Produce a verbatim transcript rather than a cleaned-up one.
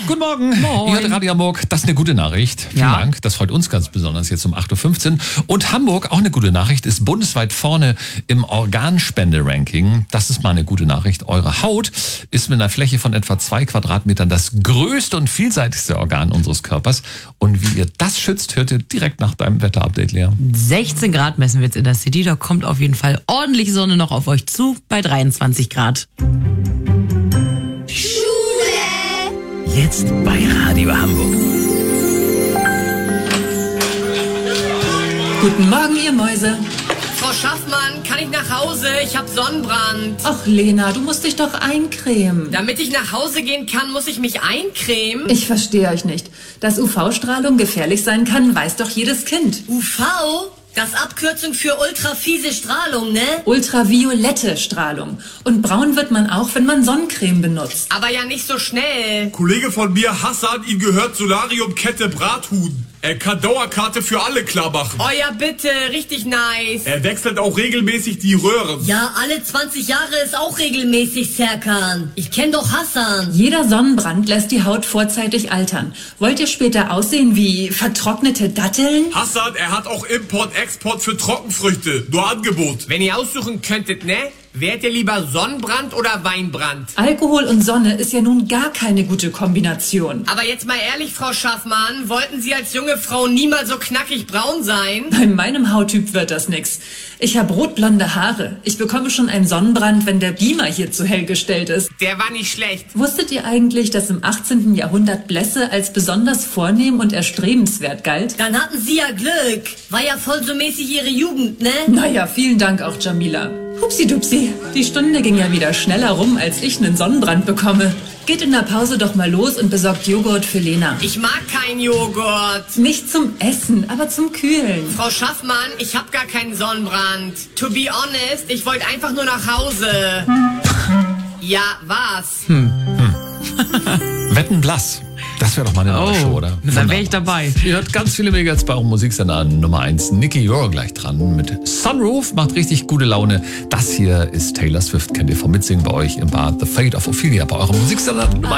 Guten Morgen. Moin. Ihr hört Radio Hamburg. Das ist eine gute Nachricht. Vielen Ja. Dank. Das freut uns ganz besonders jetzt um acht Uhr fünfzehn. Und Hamburg, auch eine gute Nachricht, ist bundesweit vorne im Organspende-Ranking. Das ist mal eine gute Nachricht. Eure Haut ist mit einer Fläche von etwa zwei Quadratmetern das größte und vielseitigste Organ unseres Körpers. Und wie ihr das schützt, hört ihr direkt nach deinem Wetter-Update, Lea. sechzehn Grad messen wir jetzt in der City. Da kommt auf jeden Fall ordentlich Sonne noch auf euch zu bei dreiundzwanzig Grad. Jetzt bei Radio Hamburg. Guten Morgen, ihr Mäuse. Frau Schaffmann, kann ich nach Hause? Ich hab Sonnenbrand. Ach, Lena, du musst dich doch eincremen. Damit ich nach Hause gehen kann, muss ich mich eincremen? Ich verstehe euch nicht. Dass U V-Strahlung gefährlich sein kann, weiß doch jedes Kind. U V? Das Abkürzung für ultrafiese Strahlung, ne? Ultraviolette Strahlung. Und braun wird man auch, wenn man Sonnencreme benutzt. Aber ja nicht so schnell. Kollege von mir, Hassan, ihm gehört Solarium-Kette Brathuhn. Er kann Dauerkarte für alle klar machen. Oh ja, bitte, richtig nice. Er wechselt auch regelmäßig die Röhren. Ja, alle zwanzig Jahre ist auch regelmäßig, Serkan. Ich kenn doch Hassan. Jeder Sonnenbrand lässt die Haut vorzeitig altern. Wollt ihr später aussehen wie vertrocknete Datteln? Hassan, er hat auch Import-Export für Trockenfrüchte. Nur Angebot. Wenn ihr aussuchen könntet, ne? Wärt ihr lieber Sonnenbrand oder Weinbrand? Alkohol und Sonne ist ja nun gar keine gute Kombination. Aber jetzt mal ehrlich, Frau Schaffmann, wollten Sie als junge Frau niemals so knackig braun sein? Bei meinem Hauttyp wird das nix. Ich habe rotblonde Haare. Ich bekomme schon einen Sonnenbrand, wenn der Beamer hier zu hell gestellt ist. Der war nicht schlecht. Wusstet ihr eigentlich, dass im achtzehnten Jahrhundert Blässe als besonders vornehm und erstrebenswert galt? Dann hatten Sie ja Glück. War ja voll so mäßig Ihre Jugend, ne? Naja, vielen Dank auch, Jamila. Hupsi-dupsi, die Stunde ging ja wieder schneller rum, als ich einen Sonnenbrand bekomme. Geht in der Pause doch mal los und besorgt Joghurt für Lena. Ich mag keinen Joghurt. Nicht zum Essen, aber zum Kühlen. Frau Schaffmann, ich hab gar keinen Sonnenbrand. To be honest, ich wollte einfach nur nach Hause. Ja, was? Hm. Hm. Wetten blass. Das wäre doch mal eine neue Oh, Show, oder? da wäre ich dabei. Ihr hört ganz viele Wege jetzt bei eurem Musiksender Nummer eins. Nicky Euro gleich dran mit Sunroof. Macht richtig gute Laune. Das hier ist Taylor Swift. Kennt ihr vom Mitsingen bei euch im Bad. The Fate of Ophelia bei eurem Musiksender Nummer eins.